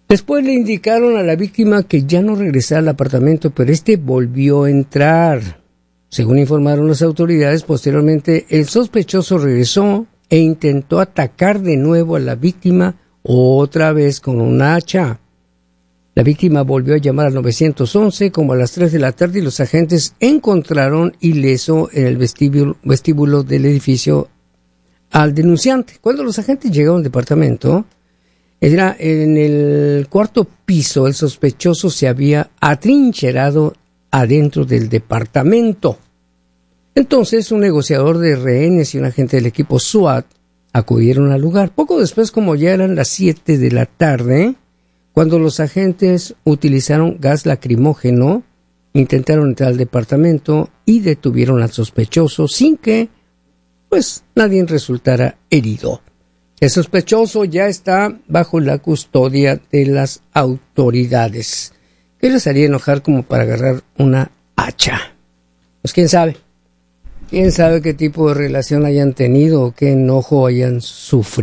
Después le indicaron a la víctima que ya no regresara al apartamento, pero volvió a entrar. Según informaron las autoridades, posteriormente el sospechoso regresó e intentó atacar de nuevo a la víctima, otra vez con un hacha. La víctima volvió a llamar al 911 como a las 3 de la tarde y los agentes encontraron ileso en el vestíbulo del edificio al denunciante. Cuando los agentes llegaron al departamento, era en el cuarto piso, el sospechoso se había atrincherado adentro del departamento. Entonces, un negociador de rehenes y un agente del equipo SWAT acudieron al lugar. Poco después, como ya eran las 7 de la tarde, cuando los agentes utilizaron gas lacrimógeno, intentaron entrar al departamento y detuvieron al sospechoso sin que, nadie resultara herido. El sospechoso ya está bajo la custodia de las autoridades. ¿Qué les haría enojar como para agarrar una hacha? Pues quién sabe. Quién sabe qué tipo de relación hayan tenido o qué enojo hayan sufrido.